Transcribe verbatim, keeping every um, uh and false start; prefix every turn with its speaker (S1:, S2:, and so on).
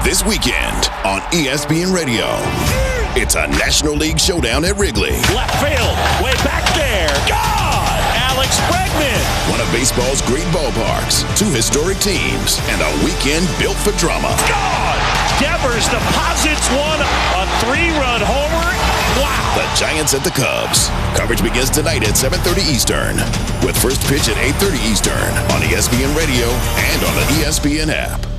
S1: This weekend on E S P N Radio, it's a National League showdown at Wrigley.
S2: Left field, way back there. God! Alex Bregman.
S1: One of baseball's great ballparks, two historic teams, and a weekend built for drama.
S2: God! Devers deposits one, a three-run homer. Wow!
S1: The Giants at the Cubs. Coverage begins tonight at seven thirty Eastern, with first pitch at eight thirty Eastern on E S P N Radio and on the E S P N app.